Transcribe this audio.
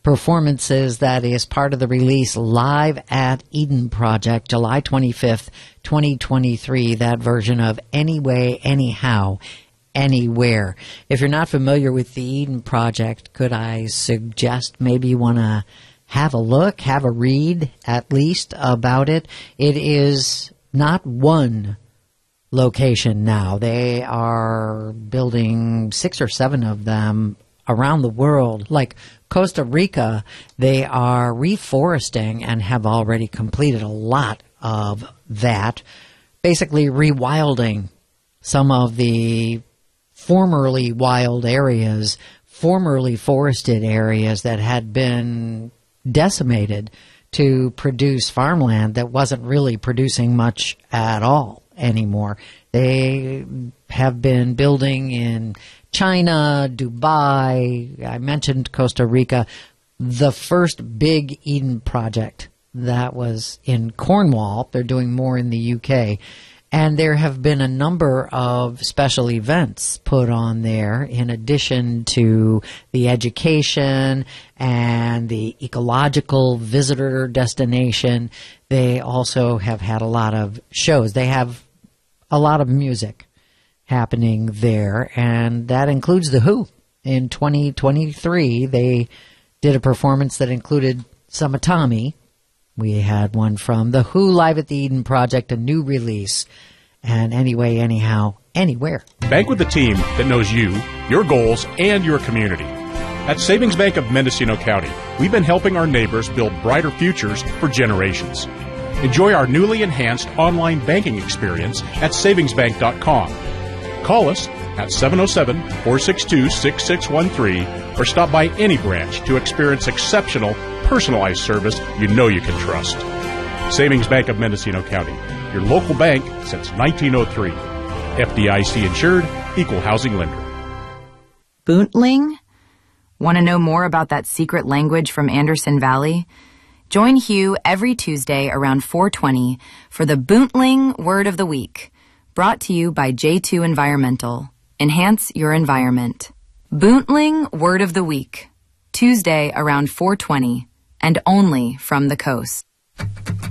performances that is part of the release Live at Eden Project, July 25th, 2023, that version of Anyway, Anyhow, Anywhere. If you're not familiar with the Eden Project, could I suggest maybe you want to have a look, have a read at least about it? It is not one location now. They are building 6 or 7 of them around the world. Like Costa Rica, they are reforesting and have already completed a lot of that, basically rewilding some of the formerly wild areas, formerly forested areas that had been decimated to produce farmland that wasn't really producing much at all anymore. They have been building in China, Dubai, I mentioned Costa Rica. The first big Eden project, that was in Cornwall. They're doing more in the UK. And there have been a number of special events put on there in addition to the education and the ecological visitor destination. They also have had a lot of shows. They have a lot of music happening there, and that includes The Who. In 2023, they did a performance that included some of Tommy. We had one from The Who Live at the Eden Project, a new release, and Anyway, Anyhow, Anywhere. Bank with a team that knows you, your goals, and your community. At Savings Bank of Mendocino County, we've been helping our neighbors build brighter futures for generations. Enjoy our newly enhanced online banking experience at savingsbank.com. Call us at 707-462-6613 or stop by any branch to experience exceptional, personalized service you know you can trust. Savings Bank of Mendocino County, your local bank since 1903. FDIC insured, equal housing lender. Boontling? Want to know more about that secret language from Anderson Valley? Join Hugh every Tuesday around 4:20 for the Boontling Word of the Week, brought to you by J2 Environmental. Enhance your environment. Boontling Word of the Week, Tuesday around 4:20, and only from the coast.